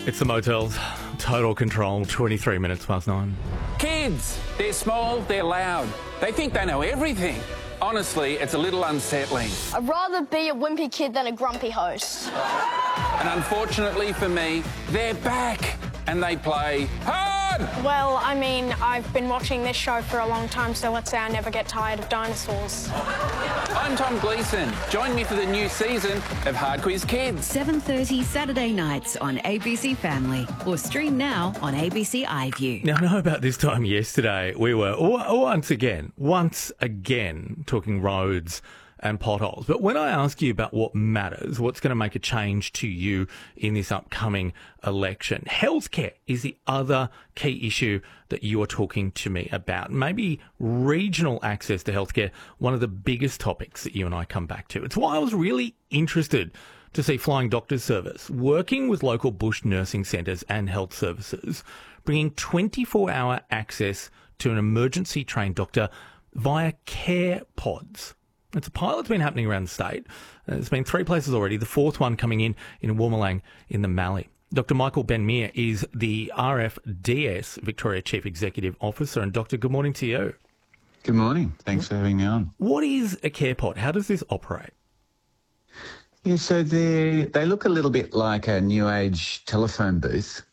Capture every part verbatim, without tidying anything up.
It's the Motels. Total Control, twenty-three minutes past nine. Kids, they're small, they're loud. They think they know everything. Honestly, it's a little unsettling. I'd rather be a wimpy kid than a grumpy host. And unfortunately for me, they're back and they play hard. Well, I mean, I've been watching this show for a long time, so let's say I never get tired of dinosaurs. I'm Tom Gleeson. Join me for the new season of Hard Quiz Kids. seven thirty Saturday nights on A B C Family, or stream now on A B C iView. Now, I know about this time yesterday, we were w- once again, once again, talking roads and potholes. But when I ask you about what matters, what's going to make a change to you in this upcoming election, healthcare is the other key issue that you are talking to me about. Maybe regional access to healthcare, one of the biggest topics that you and I come back to. It's why I was really interested to see Flying Doctors Service working with local bush nursing centres and health services, bringing twenty-four hour access to an emergency trained doctor via care pods. It's a pilot that's been happening around the state. Uh, there's been three places already, the fourth one coming in in Woomera in the Mallee. Doctor Michael Ben-Meir is the R F D S Victoria Chief Executive Officer. And Doctor, good morning to you. Good morning. Thanks for having me on. What is a care pod? How does this operate? Yeah, so they they look a little bit like a new age telephone booth,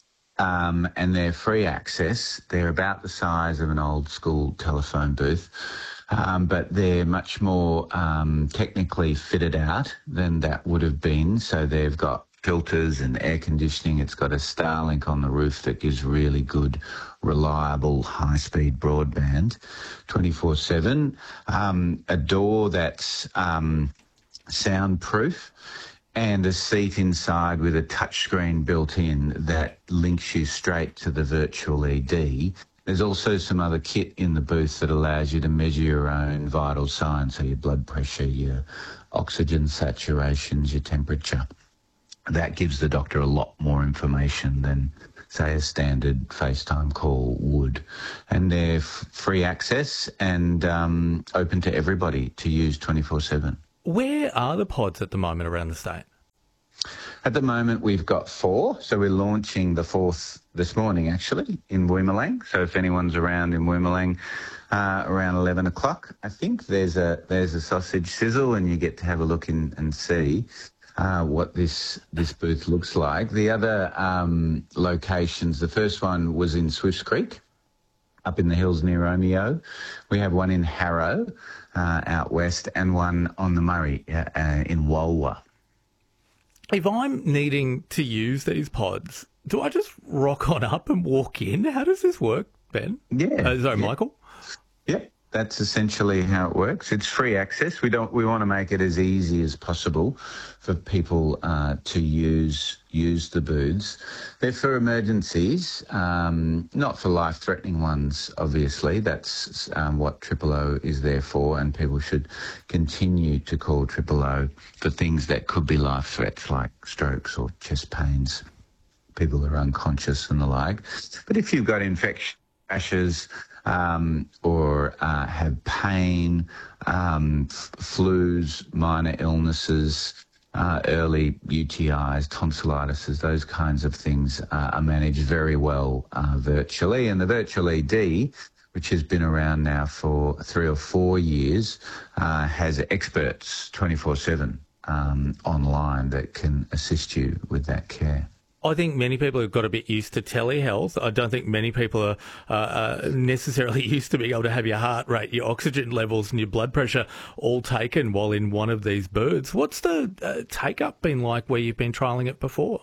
um, and they're free access. They're about the size of an old school telephone booth. Um, but they're much more um, technically fitted out than that would have been. So they've got filters and air conditioning. It's got a Starlink on the roof that gives really good, reliable, high-speed broadband, twenty-four seven. Um, a door that's um, soundproof, and a seat inside with a touchscreen built in that links you straight to the virtual E D. There's also some other kit in the booth that allows you to measure your own vital signs, so your blood pressure, your oxygen saturations, your temperature. That gives the doctor a lot more information than, say, a standard FaceTime call would. And they're f- free access and um, open to everybody to use twenty-four seven. Where are the pods at the moment around the state? At the moment, we've got four. So we're launching the fourth this morning, actually, in Woomera. So if anyone's around in Woomera uh, around eleven o'clock, I think there's a there's a sausage sizzle, and you get to have a look in and see uh, what this this booth looks like. The other um, locations, the first one was in Swifts Creek, up in the hills near Romeo. We have one in Harrow, uh, out west, and one on the Murray uh, uh, in Walwa. If I'm needing to use these pods, do I just rock on up and walk in? How does this work, Ben? Yeah. Uh, sorry, yeah. Michael? Yep, that's essentially how it works. It's free access. We don't. We want to make it as easy as possible for people uh, to use use the booths. They're for emergencies, um, not for life-threatening ones, obviously. That's um, what Triple O is there for, and people should continue to call Triple O for things that could be life threats like strokes or chest pains, people that are unconscious and the like. But if you've got infection, rashes, um, or uh, have pain, um, f- flus, minor illnesses, uh, early U T Is, tonsillitis, those kinds of things uh, are managed very well uh, virtually. And the virtual E D, which has been around now for three or four years, uh, has experts twenty-four seven um, online that can assist you with that care. I think many people have got a bit used to telehealth. I don't think many people are uh, uh, necessarily used to being able to have your heart rate, your oxygen levels and your blood pressure all taken while in one of these booths. What's the uh, take-up been like where you've been trialling it before?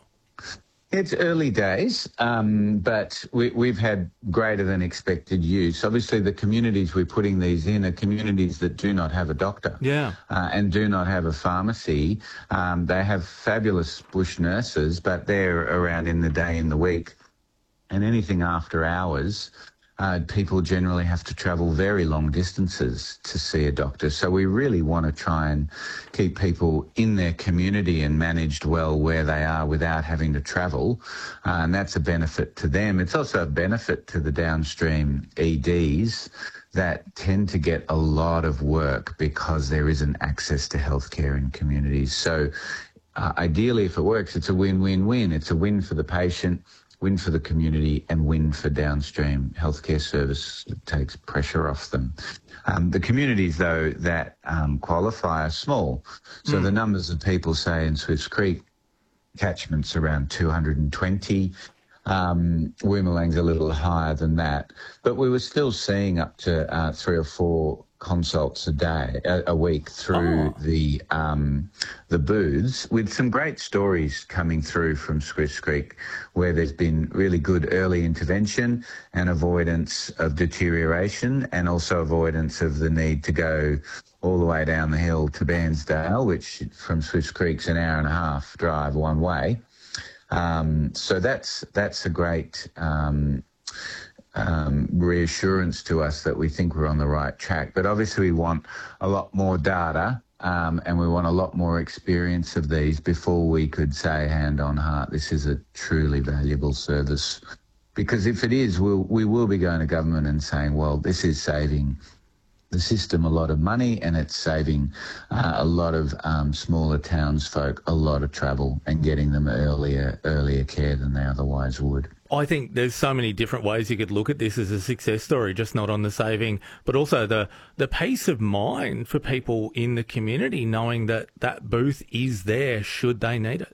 It's early days, um, but we, we've had greater than expected use. Obviously, the communities we're putting these in are communities that do not have a doctor, yeah, uh, and do not have a pharmacy. Um, they have fabulous bush nurses, but they're around in the day, in the week, and anything after hours, uh, people generally have to travel very long distances to see a doctor. So we really want to try and keep people in their community and managed well where they are without having to travel. Uh, and that's a benefit to them. It's also a benefit to the downstream E Ds that tend to get a lot of work because there isn't access to healthcare in communities. So uh, ideally, if it works, it's a win-win-win. It's a win for the patient, win for the community, and win for downstream healthcare service. It takes pressure off them. Um, the communities, though, that um, qualify are small. So mm. the numbers of people, say, in Swifts Creek, catchment's around two hundred twenty. Um, Woomalang's a little higher than that. But we were still seeing up to uh, three or four consults a day, a, a week through oh. the um, the booths, with some great stories coming through from Swifts Creek, where there's been really good early intervention and avoidance of deterioration, and also avoidance of the need to go all the way down the hill to Bairnsdale, which from Swifts Creek's an hour and a half drive one way. Um, so that's that's a great um, um, reassurance to us that we think we're on the right track. But obviously we want a lot more data um, and we want a lot more experience of these before we could say hand on heart, this is a truly valuable service. Because if it is, we'll, we will be going to government and saying, well, this is saving the system a lot of money, and it's saving uh, a lot of um, smaller townsfolk a lot of trouble and getting them earlier earlier care than they otherwise would. I think there's so many different ways you could look at this as a success story, just not on the saving, but also the, the peace of mind for people in the community knowing that that booth is there should they need it.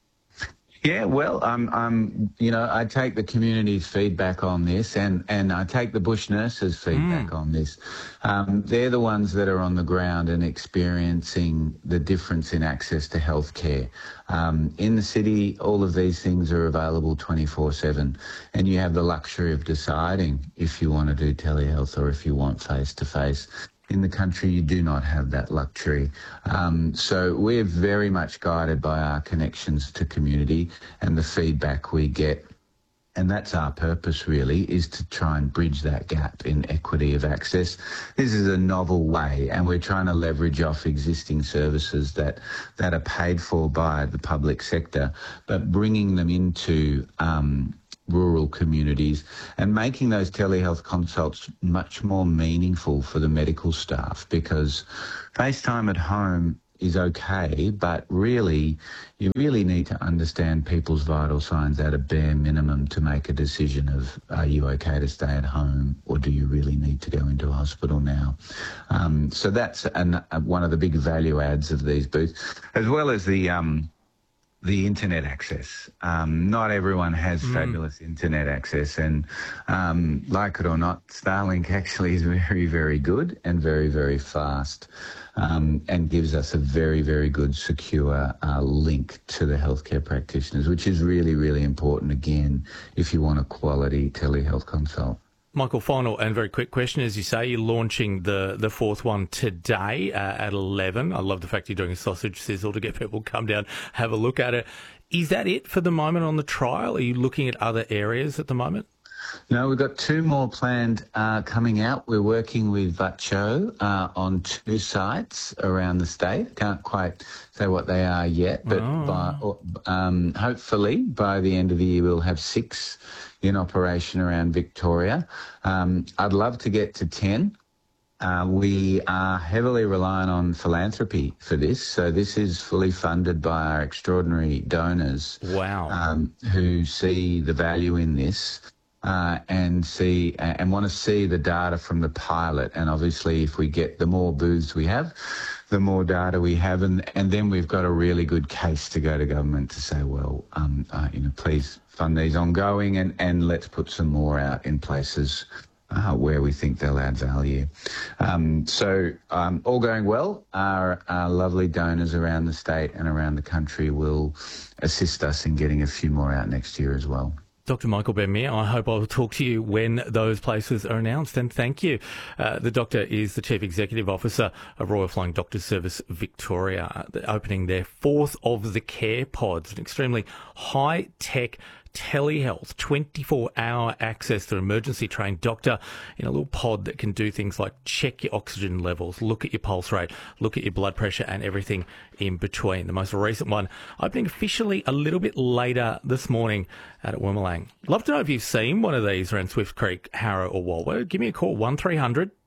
Yeah, well, um, um, you know, I take the community's feedback on this, and, and I take the bush nurses' feedback mm. on this. Um, they're the ones that are on the ground and experiencing the difference in access to healthcare. Um, in the city, all of these things are available twenty-four seven, and you have the luxury of deciding if you want to do telehealth or if you want face-to-face. In the country, you do not have that luxury. Um, so we're very much guided by our connections to community and the feedback we get. And that's our purpose, really, is to try and bridge that gap in equity of access. This is a novel way, and we're trying to leverage off existing services that, that are paid for by the public sector, but bringing them into um, rural communities and making those telehealth consults much more meaningful for the medical staff, because FaceTime at home is okay, but really you really need to understand people's vital signs at a bare minimum to make a decision of, are you okay to stay at home or do you really need to go into a hospital now? Um, so that's an, uh, one of the big value adds of these booths, as well as the um, the internet access. Um, not everyone has mm. fabulous internet access, and um, like it or not, Starlink actually is very, very good and very, very fast, um, and gives us a very, very good, secure uh, link to the healthcare practitioners, which is really, really important, again, if you want a quality telehealth consult. Michael, final and very quick question. As you say, you're launching the, the fourth one today uh, at eleven. I love the fact you're doing a sausage sizzle to get people to come down, have a look at it. Is that it for the moment on the trial? Are you looking at other areas at the moment? No, we've got two more planned uh, coming out. We're working with VACCHO uh, on two sites around the state. Can't quite say what they are yet, but oh. by, um, hopefully by the end of the year we'll have six in operation around Victoria. Um, I'd love to get to ten. Uh, we are heavily reliant on philanthropy for this. So this is fully funded by our extraordinary donors. Wow. Um, who see the value in this. Uh, and see uh, and want to see the data from the pilot. And obviously, if we get the more booths we have, the more data we have, and and then we've got a really good case to go to government to say, well, um, uh, you know, please fund these ongoing, and and let's put some more out in places uh, where we think they'll add value. Um, so um, all going well. Our, our lovely donors around the state and around the country will assist us in getting a few more out next year as well. Doctor Michael Ben-Meir, I hope I'll talk to you when those places are announced, and thank you. Uh, the doctor is the Chief Executive Officer of Royal Flying Doctor Service Victoria, opening their fourth of the care pods, an extremely high-tech telehealth, twenty-four hour access to an emergency trained doctor in a little pod that can do things like check your oxygen levels, look at your pulse rate, look at your blood pressure and everything in between. The most recent one opening officially a little bit later this morning out at Woomalang. Love to know if you've seen one of these around Swifts Creek, Harrow or Walworth. Give me a call, one three hundred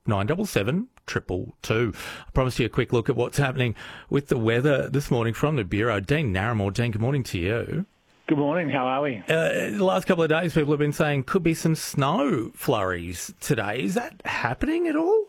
nine seven seven, triple two. I promised you a quick look at what's happening with the weather this morning from the Bureau. Dean Narramore. Dean, good morning to you. Good morning. How are we? Uh, the last couple of days, people have been saying could be some snow flurries today. Is that happening at all?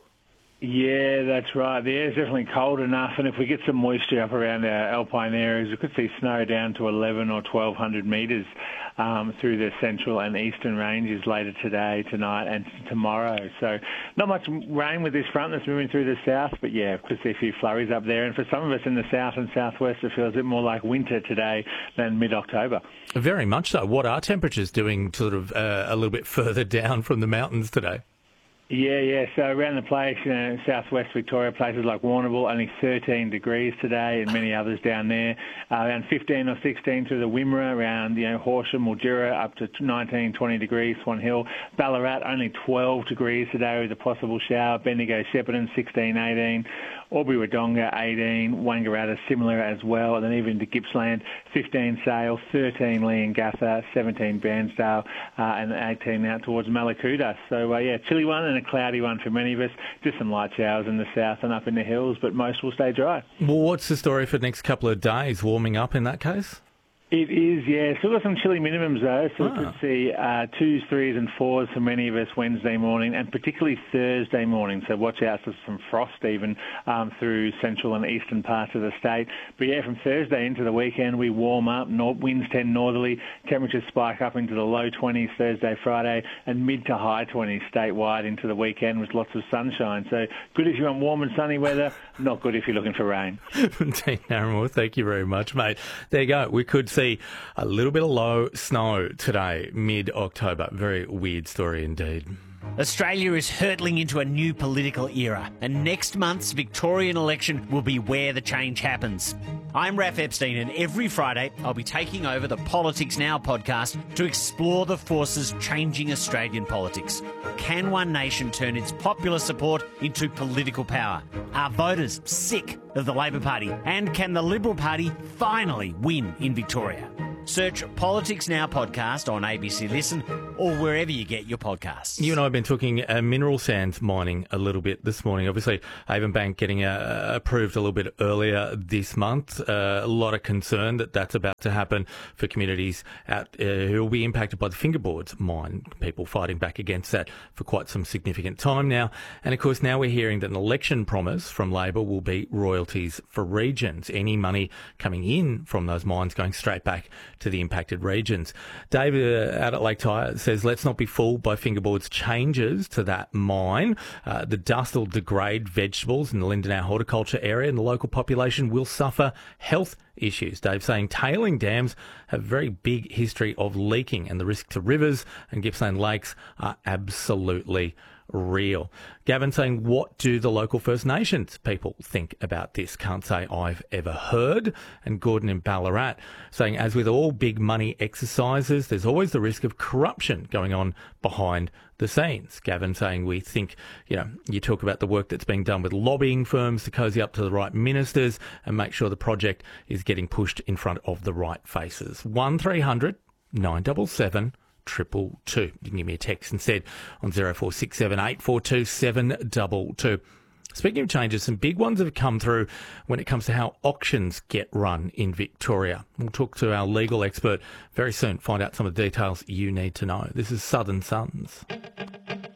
Yeah, that's right. The air's definitely cold enough, and if we get some moisture up around our alpine areas, we could see snow down to eleven or twelve hundred metres um, through the central and eastern ranges later today, tonight, and tomorrow. So not much rain with this front that's moving through the south, but yeah, we could see a few flurries up there. And for some of us in the south and southwest, it feels a bit more like winter today than mid-October. Very much so. What are temperatures doing sort of uh, a little bit further down from the mountains today? Yeah, yeah. So around the place, you know, southwest Victoria, places like Warrnambool, only thirteen degrees today, and many others down there. Uh, around fifteen or sixteen through the Wimmera, around, you know, Horsham, Mildura, up to nineteen, twenty degrees, Swan Hill. Ballarat, only twelve degrees today with a possible shower. Bendigo, Shepparton, sixteen, eighteen. Albury-Wodonga, eighteen. Wangaratta, similar as well. And then even to Gippsland, fifteen Sale, thirteen Leongatha, seventeen Bairnsdale, uh, and eighteen out towards Mallacoota. So, uh, yeah, chilly one and a cloudy one for many of us. Just some light showers in the south and up in the hills, but most will stay dry. Well, what's the story for the next couple of days? Warming up in that case? It is, yeah. Still got some chilly minimums, though. So Ah. we could see uh, twos, threes and fours for many of us Wednesday morning, and particularly Thursday morning. So watch out for some frost even um, through central and eastern parts of the state. But, yeah, from Thursday into the weekend, we warm up. North, winds tend northerly. Temperatures spike up into the low twenties Thursday, Friday, and mid to high twenties statewide into the weekend with lots of sunshine. So good if you want warm and sunny weather, not good if you're looking for rain. Dean Narramore, thank you very much, mate. There you go. We could see a little bit of low snow today, mid-October. Very weird story indeed. Australia is hurtling into a new political era, and next month's Victorian election will be where the change happens. I'm Raph Epstein, and every Friday I'll be taking over the Politics Now podcast to explore the forces changing Australian politics. Can One Nation turn its popular support into political power? Are voters sick of the Labor Party? And can the Liberal Party finally win in Victoria? Search Politics Now podcast on A B C Listen or wherever you get your podcasts. You and I have been talking uh, mineral sands mining a little bit this morning. Obviously, Avonbank getting uh, approved a little bit earlier this month. Uh, a lot of concern that that's about to happen for communities out, uh, who will be impacted by the Fingerboards mine. People fighting back against that for quite some significant time now. And of course, now we're hearing that an election promise from Labor will be royalties for regions. Any money coming in from those mines going straight back to the impacted regions. David uh, out at Lake Tyre says, let's not be fooled by Fingerboard's changes to that mine. Uh, the dust will degrade vegetables in the Lindenau horticulture area, and the local population will suffer health issues. Dave saying tailing dams have a very big history of leaking, and the risk to rivers and Gippsland lakes are absolutely real. Gavin saying, what do the local First Nations people think about this? Can't say I've ever heard. And Gordon in Ballarat saying, as with all big money exercises, there's always the risk of corruption going on behind the scenes. Gavin saying, we think, you know, you talk about the work that's being done with lobbying firms to cozy up to the right ministers and make sure the project is getting pushed in front of the right faces. one three hundred nine seven seven triple two. You can give me a text instead on zero four six seven eight four two seven two two. Speaking of changes, some big ones have come through when it comes to how auctions get run in Victoria. We'll talk to our legal expert very soon, find out some of the details you need to know. This is Southern Sons.